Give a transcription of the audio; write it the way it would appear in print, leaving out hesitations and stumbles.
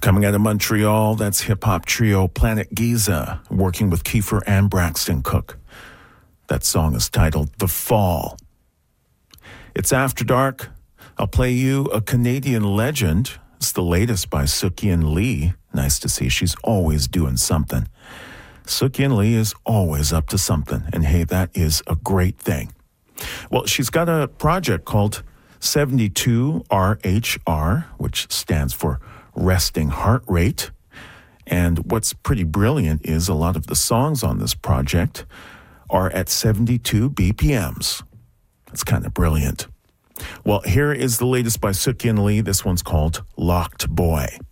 Coming out of Montreal, that's hip-hop trio Planet Giza, working with Kiefer and Braxton Cook. That song is titled The Fall. It's After Dark. I'll play you a Canadian legend. It's the latest by Sook-Yin Lee. Nice to see she's always doing something. Sook-Yin Lee is always up to something, and hey, that is a great thing. Well, she's got a project called 72RHR, which stands for Resting Heart Rate. And what's pretty brilliant is a lot of the songs on this project are at 72 BPMs. That's kind of brilliant. Well, here is the latest by Sook-Yin Lee. This one's called Locked Boy.